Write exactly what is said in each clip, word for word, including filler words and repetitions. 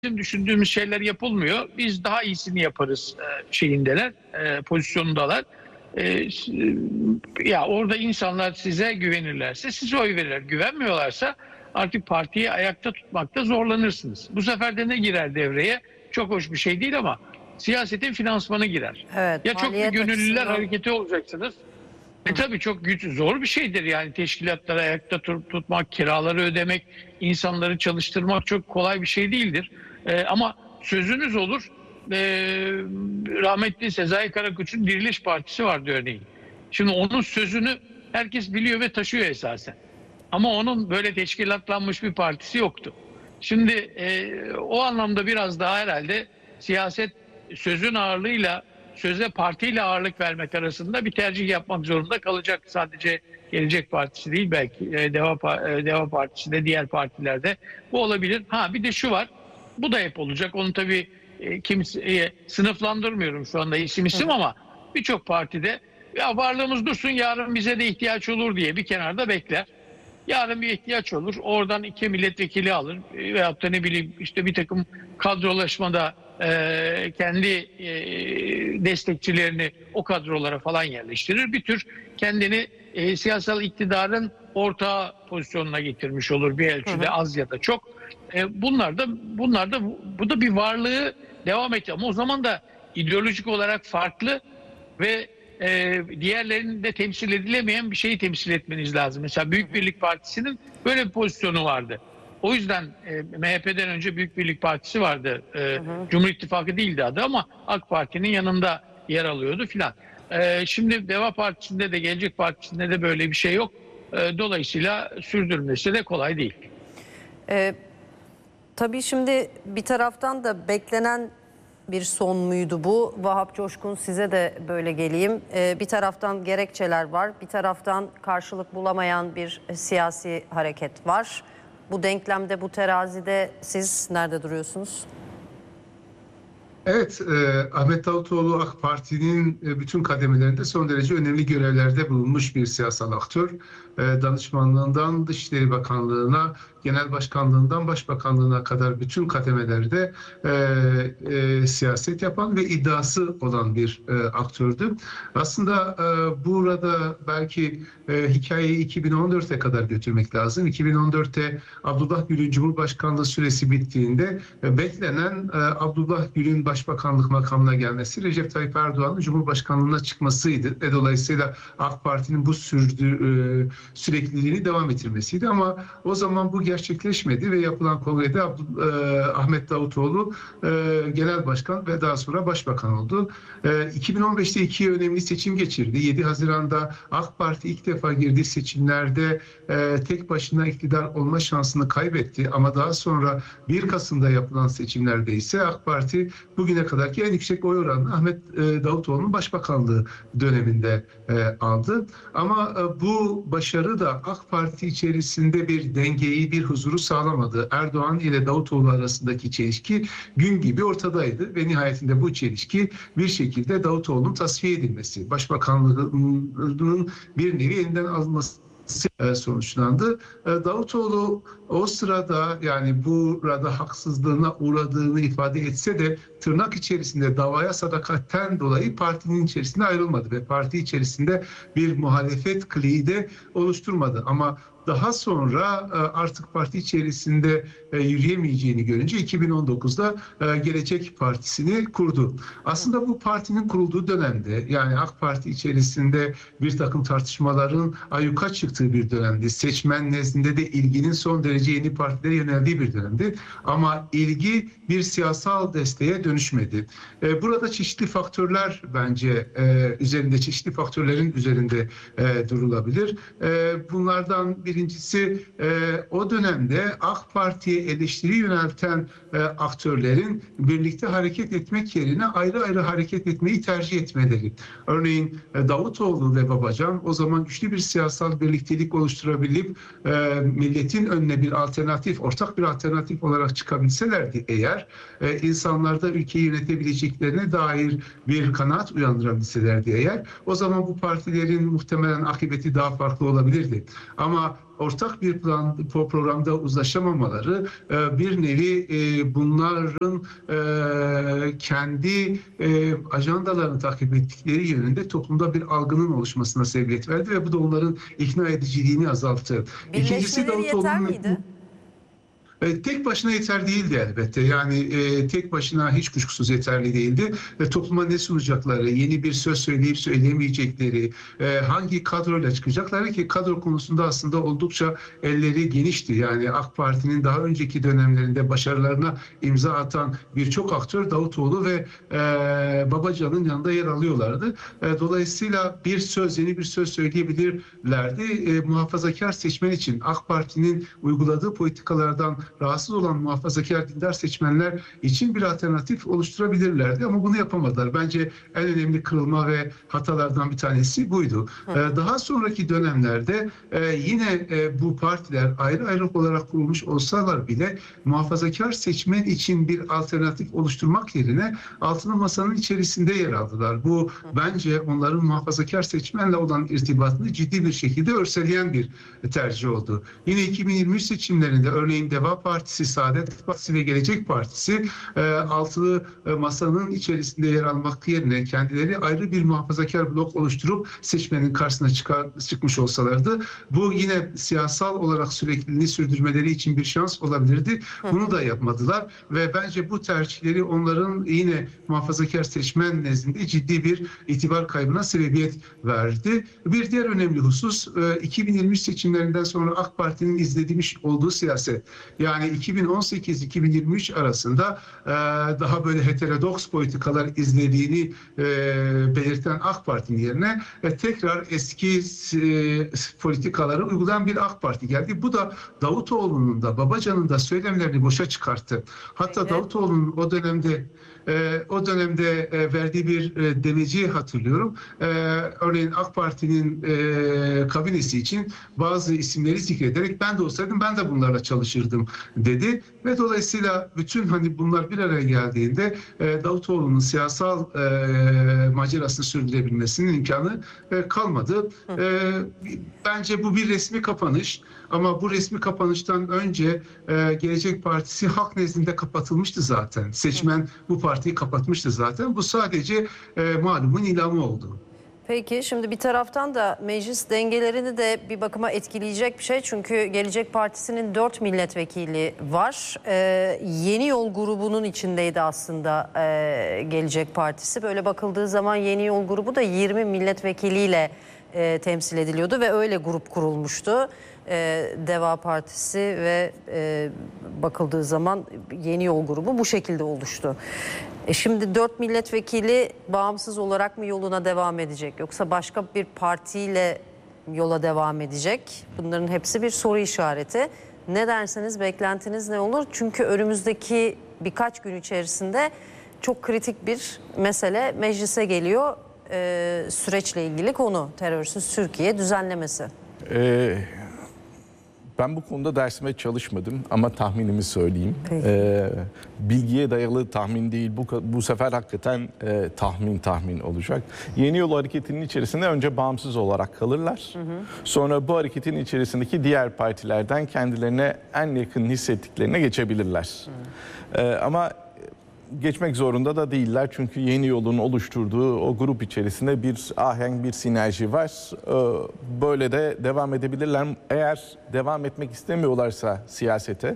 bizim düşündüğümüz şeyler yapılmıyor. Biz daha iyisini yaparız e, şeyindeler, e, pozisyonundalar. E, ya orada insanlar size güvenirlerse size oy verirler. Güvenmiyorlarsa artık partiyi ayakta tutmakta zorlanırsınız. Bu sefer de ne girer devreye? Çok hoş bir şey değil ama siyasetin finansmanı girer. Evet, Ya çok bir gönüllüler açısından... hareketi olacaksınız. E tabii çok güç, zor bir şeydir yani teşkilatları ayakta tut, tutmak, kiraları ödemek, insanları çalıştırmak çok kolay bir şey değildir. E, ama sözünüz olur. E, rahmetli Sezai Karakoç'un Diriliş Partisi vardı örneğin. Şimdi onun sözünü herkes biliyor ve taşıyor esasen. Ama onun böyle teşkilatlanmış bir partisi yoktu. Şimdi e, o anlamda biraz daha herhalde siyaset sözün ağırlığıyla söze partiyle ağırlık vermek arasında bir tercih yapmak zorunda kalacak. Sadece Gelecek Partisi değil, belki e, Deva, e, Deva Partisi de diğer partilerde bu olabilir. Ha bir de şu var, bu da hep olacak. Onu tabii e, kimse e, sınıflandırmıyorum şu anda isim isim ama birçok partide ya varlığımız dursun yarın bize de ihtiyaç olur diye bir kenarda bekler. Yarın bir ihtiyaç olur. Oradan iki milletvekili alır. Veyahut da ne bileyim işte bir takım kadrolaşmada e, kendi e, destekçilerini o kadrolara falan yerleştirir. Bir tür kendini e, siyasal iktidarın ortağı pozisyonuna getirmiş olur bir ölçüde, hı hı. Az ya da çok. E, bunlar da bunlar da bu da bir varlığı devam ediyor. Ama o zaman da ideolojik olarak farklı ve Ee, diğerlerinde temsil edilemeyen bir şeyi temsil etmeniz lazım. Mesela Büyük Birlik Partisi'nin böyle bir pozisyonu vardı. O yüzden e, M H P'den önce Büyük Birlik Partisi vardı. E, hı hı. Cumhur İttifakı değildi adı ama AK Parti'nin yanında yer alıyordu filan. E, şimdi Deva Partisi'nde de Gelecek Partisi'nde de böyle bir şey yok. E, dolayısıyla sürdürmesi de kolay değil. E, tabii şimdi bir taraftan da beklenen bir son muydu bu? Vahap Coşkun, size de böyle geleyim. Ee, bir taraftan gerekçeler var, bir taraftan karşılık bulamayan bir siyasi hareket var. Bu denklemde, bu terazide siz nerede duruyorsunuz? Evet, e, Ahmet Davutoğlu AK Parti'nin e, bütün kademelerinde son derece önemli görevlerde bulunmuş bir siyasal aktör. E, danışmanlığından Dışişleri Bakanlığı'na, Genel Başkanlığından Başbakanlığı'na kadar bütün kademelerde e, e, siyaset yapan ve iddiası olan bir e, aktördü. Aslında e, burada belki e, hikayeyi iki bin on dört'e kadar götürmek lazım. iki bin on dört'te Abdullah Gül'ün Cumhurbaşkanlığı süresi bittiğinde e, beklenen e, Abdullah Gül'ün Başbakanlık makamına gelmesi, Recep Tayyip Erdoğan'ın Cumhurbaşkanlığına çıkmasıydı. Ve dolayısıyla AK Parti'nin bu sürdüğü, e, sürekliliğini devam ettirmesiydi. Ama o zaman bu gerçekleşmedi ve yapılan kongrede Abdül, e, Ahmet Davutoğlu e, Genel Başkan ve daha sonra Başbakan oldu. E, iki bin on beş'te iki önemli seçim geçirdi. yedi Haziran'da AK Parti ilk defa girdiği seçimlerde e, tek başına iktidar olma şansını kaybetti. Ama daha sonra bir Kasım'da yapılan seçimlerde ise AK Parti bugüne kadarki en yüksek oy oranını Ahmet e, Davutoğlu'nun başbakanlığı döneminde e, aldı. Ama e, bu başarı da AK Parti içerisinde bir dengeyi, bir huzuru sağlamadı. Erdoğan ile Davutoğlu arasındaki çelişki gün gibi ortadaydı ve nihayetinde bu çelişki bir şekilde Davutoğlu'nun tasfiye edilmesi, başbakanlığının bir nevi elinden alınması sonuçlandı. Davutoğlu o sırada, yani burada haksızlığına uğradığını ifade etse de tırnak içerisinde davaya sadakatten dolayı partinin içerisinde ayrılmadı ve parti içerisinde bir muhalefet kliği de oluşturmadı. Ama daha sonra artık parti içerisinde yürüyemeyeceğini görünce iki bin on dokuz'da Gelecek Partisi'ni kurdu. Aslında bu partinin kurulduğu dönemde, yani AK Parti içerisinde bir takım tartışmaların ayyuka çıktığı bir dönemdi. Seçmen nezdinde de ilginin son derece yeni partilere yöneldiği bir dönemdi. Ama ilgi bir siyasal desteğe dönüşmedi. Burada çeşitli faktörler bence üzerinde, çeşitli faktörlerin üzerinde durulabilir. Bunlardan bir Birincisi e, o dönemde AK Parti'ye eleştiri yönelten e, aktörlerin birlikte hareket etmek yerine ayrı ayrı hareket etmeyi tercih etmeleri. Örneğin e, Davutoğlu ve Babacan o zaman güçlü bir siyasal birliktelik oluşturabilip e, milletin önüne bir alternatif, ortak bir alternatif olarak çıkabilselerdi eğer, e, insanlarda ülkeyi yönetebileceklerine dair bir kanaat uyandırabilselerdi eğer, o zaman bu partilerin muhtemelen akıbeti daha farklı olabilirdi. Ama ortak bir plan, programda uzlaşamamaları bir nevi bunların kendi ajandalarını takip ettikleri yönünde toplumda bir algının oluşmasına sebebiyet verdi ve bu da onların ikna ediciliğini azalttı. Birleşmeleri yeter miydi? E, tek başına yeter değildi elbette. Yani e, tek başına hiç kuşkusuz yeterli değildi. E, topluma ne sunacakları, yeni bir söz söyleyip söyleyemeyecekleri, e, hangi kadroyla çıkacakları ki kadro konusunda aslında oldukça elleri genişti. Yani AK Parti'nin daha önceki dönemlerinde başarılarına imza atan birçok aktör Davutoğlu ve e, Babacan'ın yanında yer alıyorlardı. E, dolayısıyla bir söz, yeni bir söz söyleyebilirlerdi. E, muhafazakar seçmen için AK Parti'nin uyguladığı politikalardan rahatsız olan muhafazakar dindar seçmenler için bir alternatif oluşturabilirlerdi ama bunu yapamadılar. Bence en önemli kırılma ve hatalardan bir tanesi buydu. Ee, daha sonraki dönemlerde e, yine e, bu partiler ayrı ayrı olarak kurulmuş olsalar bile muhafazakar seçmen için bir alternatif oluşturmak yerine altılı masanın içerisinde yer aldılar. Bu bence onların muhafazakar seçmenle olan irtibatını ciddi bir şekilde örseleyen bir tercih oldu. Yine iki bin yirmi üç seçimlerinde örneğin Deva Partisi, Saadet Partisi ve Gelecek Partisi e, altılı e, masanın içerisinde yer almak yerine kendileri ayrı bir muhafazakar blok oluşturup seçmenin karşısına çıkar, çıkmış olsalardı bu yine siyasal olarak sürekliliğini sürdürmeleri için bir şans olabilirdi. Bunu da yapmadılar ve bence bu tercihleri onların yine muhafazakar seçmen nezdinde ciddi bir itibar kaybına sebebiyet verdi. Bir diğer önemli husus e, iki bin yirmi üç seçimlerinden sonra AK Parti'nin izlediğimiz olduğu siyaset. Yani iki bin on sekiz iki bin yirmi üç arasında e, daha böyle heterodoks politikalar izlediğini e, belirten AK Parti'nin yerine e, tekrar eski e, politikaları uygulayan bir AK Parti geldi. Bu da Davutoğlu'nun da Babacan'ın da söylemlerini boşa çıkarttı. Hatta evet. Davutoğlu'nun o dönemde Ee, o dönemde e, verdiği bir e, demeci hatırlıyorum. Ee, örneğin AK Parti'nin e, kabinesi için bazı isimleri zikrederek ben de olsaydım ben de bunlarla çalışırdım dedi. Ve dolayısıyla bütün hani bunlar bir araya geldiğinde e, Davutoğlu'nun siyasal e, macerasını sürdürebilmesinin imkanı e, kalmadı. E, bence bu bir resmi kapanış. Ama bu resmi kapanıştan önce e, Gelecek Partisi halk nezdinde kapatılmıştı zaten. Seçmen bu partiyi kapatmıştı zaten. Bu sadece e, malumun ilamı oldu. Peki şimdi bir taraftan da meclis dengelerini de bir bakıma etkileyecek bir şey. Çünkü Gelecek Partisi'nin dört milletvekili var. Ee, Yeni Yol grubunun içindeydi aslında e, Gelecek Partisi. Böyle bakıldığı zaman Yeni Yol grubu da yirmi milletvekiliyle e, temsil ediliyordu ve öyle grup kurulmuştu. E, Deva Partisi ve e, bakıldığı zaman Yeni Yol grubu bu şekilde oluştu. E şimdi dört milletvekili bağımsız olarak mı yoluna devam edecek yoksa başka bir partiyle yola devam edecek? Bunların hepsi bir soru işareti. Ne derseniz beklentiniz ne olur? Çünkü önümüzdeki birkaç gün içerisinde çok kritik bir mesele meclise geliyor. E, süreçle ilgili konu terörsüz Türkiye düzenlemesi. Ee, ben bu konuda dersime çalışmadım ama tahminimi söyleyeyim. Ee, bilgiye dayalı tahmin değil, bu, bu sefer hakikaten e, tahmin tahmin olacak. Yeni Yol Hareketi'nin içerisinde önce bağımsız olarak kalırlar. Hı hı. Sonra bu hareketin içerisindeki diğer partilerden kendilerine en yakın hissettiklerine geçebilirler. Hı. Ee, ama geçmek zorunda da değiller çünkü Yeni Yol'un oluşturduğu o grup içerisinde bir ahenk, bir sinerji var. Böyle de devam edebilirler. Eğer devam etmek istemiyorlarsa siyasete,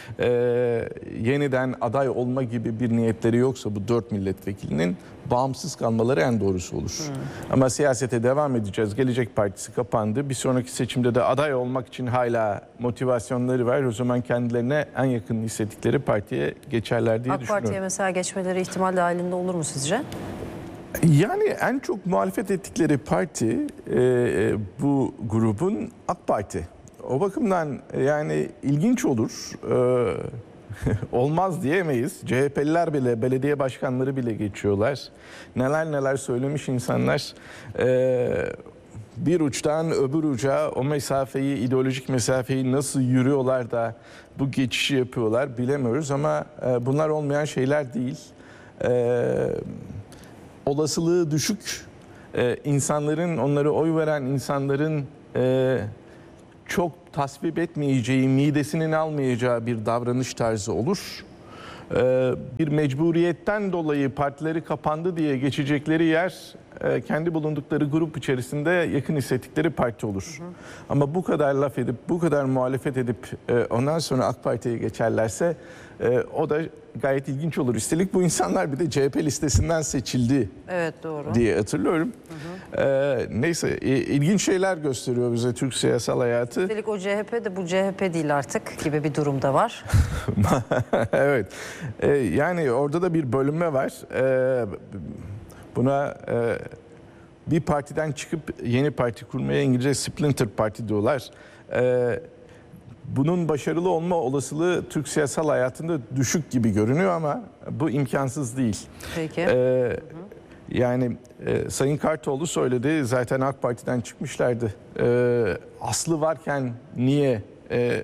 yeniden aday olma gibi bir niyetleri yoksa bu dört milletvekilinin bağımsız kalmaları en doğrusu olur. Hmm. Ama siyasete devam edeceğiz. Gelecek Partisi kapandı. Bir sonraki seçimde de aday olmak için hala motivasyonları var. O zaman kendilerine en yakın hissettikleri partiye geçerler diye AK düşünüyorum. Parti'ye mesela geçmeleri ihtimal dahilinde olur mu sizce? Yani en çok muhalefet ettikleri parti e, bu grubun AK Parti. O bakımdan yani ilginç olur. E, olmaz diyemeyiz. C H P'liler bile, belediye başkanları bile geçiyorlar. Neler neler söylemiş insanlar. Ee, bir uçtan öbür uca o mesafeyi, ideolojik mesafeyi nasıl yürüyorlar da bu geçişi yapıyorlar bilemiyoruz ama e, bunlar olmayan şeyler değil. Ee, olasılığı düşük. Ee, insanların, onları oy veren insanların e, çok tasvip etmeyeceği, midesinin almayacağı bir davranış tarzı olur. Ee, bir mecburiyetten dolayı partileri kapandı diye geçecekleri yer e, kendi bulundukları grup içerisinde yakın hissettikleri parti olur. Hı hı. Ama bu kadar laf edip, bu kadar muhalefet edip e, ondan sonra AK Parti'ye geçerlerse e, o da gayet ilginç olur. Üstelik bu insanlar bir de C H P listesinden seçildi, evet, doğru, diye hatırlıyorum. Hı hı. Ee, neyse ilginç şeyler gösteriyor bize Türk siyasal hayatı. Üstelik o C H P de bu C H P değil artık gibi bir durumda var. Evet. Ee, yani orada da bir bölünme var. Ee, buna e, bir partiden çıkıp yeni parti kurmaya İngilizce splinter parti diyorlar. Ee, bunun başarılı olma olasılığı Türk siyasal hayatında düşük gibi görünüyor ama bu imkansız değil. Peki. Ee, yani e, Sayın Kartoğlu söyledi, zaten AK Parti'den çıkmışlardı. Ee, aslı varken niye e, e,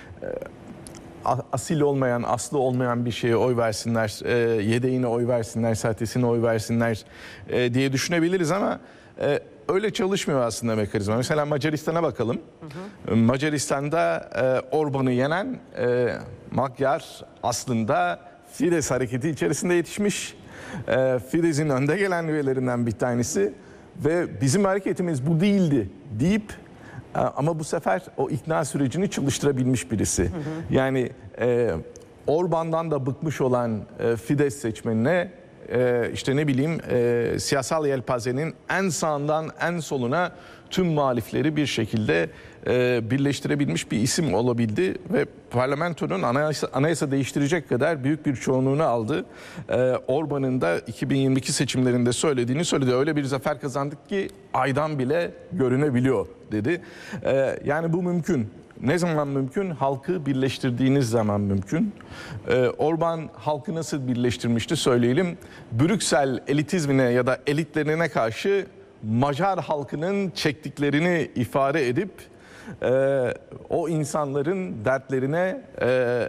asil olmayan, aslı olmayan bir şeye oy versinler, e, yedeğine oy versinler, sahtesine oy versinler e, diye düşünebiliriz ama e, öyle çalışmıyor aslında mekanizma. Mesela Macaristan'a bakalım. Hı hı. Macaristan'da e, Orban'ı yenen e, Magyar aslında Fidesz hareketi içerisinde yetişmiş. E, Fidesz'in önde gelen üyelerinden bir tanesi ve bizim hareketimiz bu değildi deyip e, ama bu sefer o ikna sürecini çalıştırabilmiş birisi. Hı hı. Yani e, Orban'dan da bıkmış olan e, Fidesz seçmenine e, işte ne bileyim e, siyasal yelpazenin en sağından en soluna tüm muhalifleri bir şekilde e, birleştirebilmiş bir isim olabildi ve parlamentonun anayasa, anayasa değiştirecek kadar büyük bir çoğunluğunu aldı. E, Orban'ın da iki bin yirmi iki seçimlerinde söylediğini söyledi. Öyle bir zafer kazandık ki aydan bile görünebiliyor dedi. E, yani bu mümkün. Ne zaman mümkün? Halkı birleştirdiğiniz zaman mümkün. Ee, Orban halkı nasıl birleştirmişti söyleyelim. Brüksel elitizmine ya da elitlerine karşı Macar halkının çektiklerini ifade edip e, o insanların dertlerine e,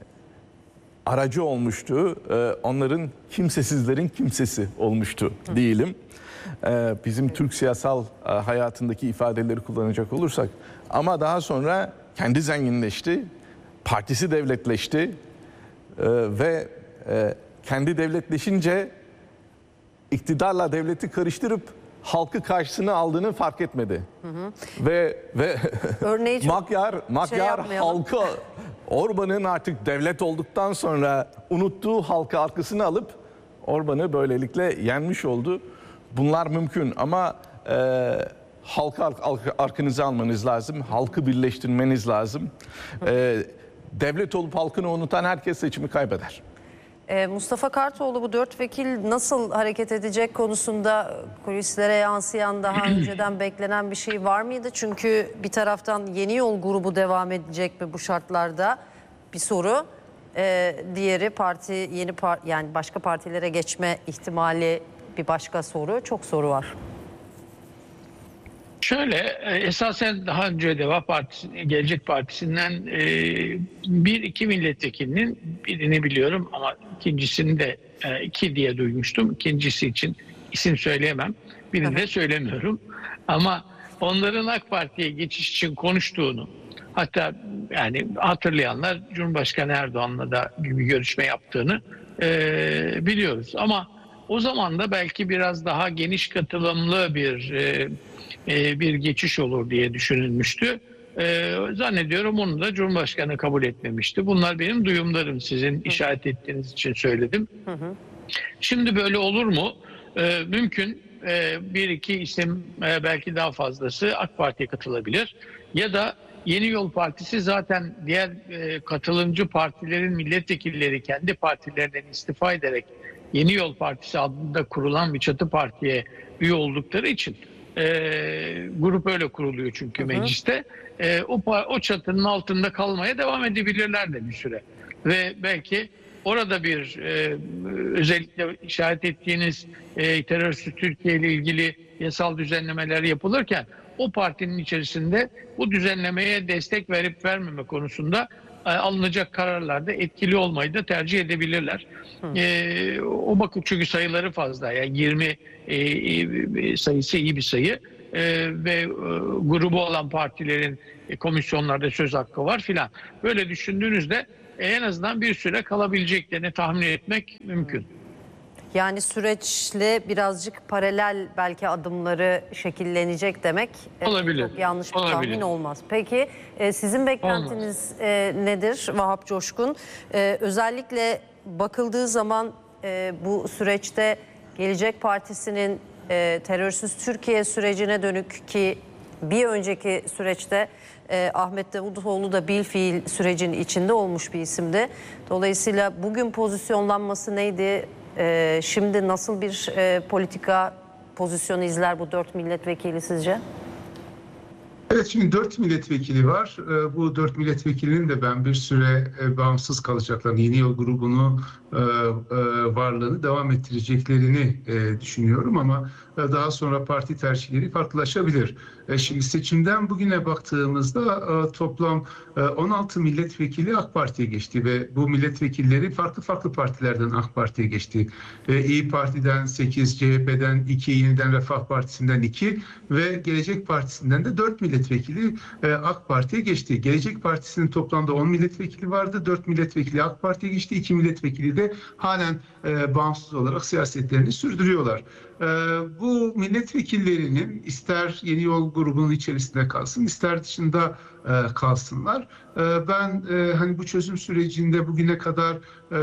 aracı olmuştu. E, onların kimsesizlerin kimsesi olmuştu diyelim. E, bizim Türk siyasal e, hayatındaki ifadeleri kullanacak olursak. Ama daha sonra kendi zenginleşti, partisi devletleşti e, ve e, kendi devletleşince iktidarla devleti karıştırıp halkı karşısına aldığını fark etmedi. Hı hı. Ve ve Magyar Magyar şey halkı Orban'ın artık devlet olduktan sonra unuttuğu halkı arkasına alıp Orban'ı böylelikle yenmiş oldu. Bunlar mümkün ama e, halkı arkanıza almanız lazım, halkı birleştirmeniz lazım. Ee, devlet olup halkını unutan herkes seçimi kaybeder. Ee, Mustafa Kartoğlu bu dört vekil nasıl hareket edecek konusunda kulislere yansıyan daha önceden beklenen bir şey var mıydı? Çünkü bir taraftan Yeni Yol grubu devam edecek mi bu şartlarda? Bir soru. Ee, diğeri parti yeni par yani başka partilere geçme ihtimali bir başka soru. Çok soru var. Şöyle, esasen daha önce Deva Partisi, Gelecek Partisi'nden e, bir iki milletvekilinin birini biliyorum ama ikincisini de e, iki diye duymuştum. İkincisi için isim söyleyemem. Birini de söylemiyorum. Ama onların AK Parti'ye geçiş için konuştuğunu, hatta yani hatırlayanlar Cumhurbaşkanı Erdoğan'la da bir görüşme yaptığını e, biliyoruz. Ama o zaman da belki biraz daha geniş katılımlı bir e, bir geçiş olur diye düşünülmüştü. Ee, zannediyorum onu da Cumhurbaşkanı kabul etmemişti. Bunlar benim duyumlarım, sizin işaret ettiğiniz için söyledim. Hı hı. Şimdi böyle olur mu? Ee, mümkün. Ee, bir iki isim e, belki daha fazlası AK Parti'ye katılabilir. Ya da Yeni Yol Partisi zaten diğer e, katılımcı partilerin milletvekilleri kendi partilerinden istifa ederek Yeni Yol Partisi adında kurulan bir çatı partiye üye oldukları için E, grup öyle kuruluyor çünkü hı hı. mecliste. E, o, o çatının altında kalmaya devam edebilirler de bir süre. Ve belki orada bir e, özellikle işaret ettiğiniz e, terörist Türkiye ile ilgili yasal düzenlemeler yapılırken o partinin içerisinde bu düzenlemeye destek verip vermeme konusunda e, alınacak kararlarda etkili olmayı da tercih edebilirler. E, o bakın çünkü sayıları fazla. Yani yirmi e, e, sayısı iyi bir sayı. ve e, grubu olan partilerin e, komisyonlarda söz hakkı var filan. Böyle düşündüğünüzde e, en azından bir süre kalabileceklerini tahmin etmek mümkün. Yani süreçle birazcık paralel belki adımları şekillenecek demek olabilir. Çok yanlış bir olabilir. tahmin olmaz. Peki sizin beklentiniz e, nedir Vahap Coşkun? E, özellikle bakıldığı zaman e, bu süreçte Gelecek Partisi'nin e, terörsüz Türkiye sürecine dönük ki bir önceki süreçte e, Ahmet Davutoğlu da bilfiil sürecin içinde olmuş bir isimdi. Dolayısıyla bugün pozisyonlanması neydi? Ee, şimdi nasıl bir e, politika pozisyonu izler bu dört milletvekili sizce? Evet, şimdi dört milletvekili var. E, bu dört milletvekilinin de ben bir süre e, bağımsız kalacaklarını, Yeni Yol grubunu e, e, varlığını devam ettireceklerini e, düşünüyorum ama e, daha sonra parti tercihleri farklılaşabilir. E, şimdi seçimden bugüne baktığımızda e, toplam e, on altı milletvekili AK Parti'ye geçti ve bu milletvekilleri farklı farklı partilerden AK Parti'ye geçti. E, İYİ Parti'den sekiz, C H P'den iki, Yeniden Refah Partisi'nden iki ve Gelecek Partisi'nden de dört milletvekili e, AK Parti'ye geçti. Gelecek Partisi'nin toplamda on milletvekili vardı. dört milletvekili AK Parti'ye geçti. iki milletvekili de halen e, bağımsız olarak siyasetlerini sürdürüyorlar. E, bu milletvekillerinin ister Yeni Yol grubunun içerisinde kalsın, ister dışında e, kalsınlar. E, ben e, hani bu çözüm sürecinde bugüne kadar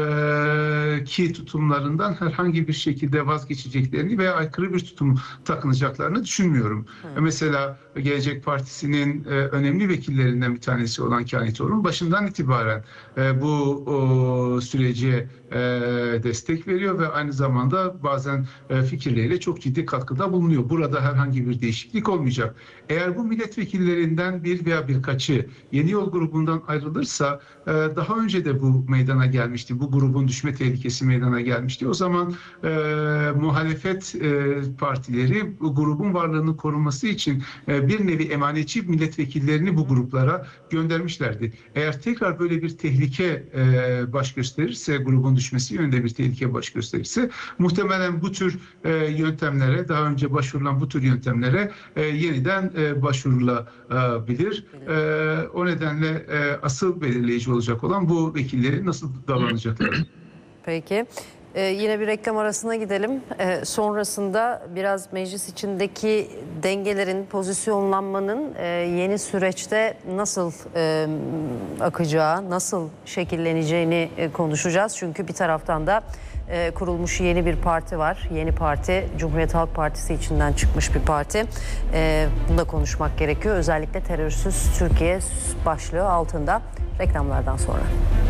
e, ki tutumlarından herhangi bir şekilde vazgeçeceklerini veya aykırı bir tutum takınacaklarını düşünmüyorum. E, mesela Gelecek Partisi'nin e, önemli vekillerinden bir tanesi olan Kani Torun başından itibaren e, bu o, sürece e, destek veriyor ve aynı zamanda bazen e, fikirleriyle çok ciddi katkıda bulunuyor. Burada herhangi bir değişiklik olmayacak. Eğer bu milletvekillerinden bir veya birkaçı Yeni Yol grubundan ayrılırsa e, daha önce de bu meydana gelmişti. Bu grubun düşme tehlikesi meydana gelmişti. O zaman e, muhalefet e, partileri bu grubun varlığını korunması için e, bir nevi emanetçi milletvekillerini bu gruplara göndermişlerdi. Eğer tekrar böyle bir tehlike e, baş gösterirse, grubun düşmesi yönünde bir tehlike baş gösterirse muhtemelen bu tür e, yöntemlere, daha önce başvurulan bu tür yöntemlere e, yeniden e, başvurulabilir. E, o nedenle e, asıl belirleyici olacak olan bu vekillerin nasıl davranacakları. Peki. Ee, yine bir reklam arasına gidelim. Ee, sonrasında biraz meclis içindeki dengelerin, pozisyonlanmanın e, yeni süreçte nasıl e, akacağı, nasıl şekilleneceğini e, konuşacağız. Çünkü bir taraftan da e, kurulmuş yeni bir parti var. Yeni parti, Cumhuriyet Halk Partisi içinden çıkmış bir parti. E, bunu da konuşmak gerekiyor. Özellikle terörsüz Türkiye başlığı altında reklamlardan sonra.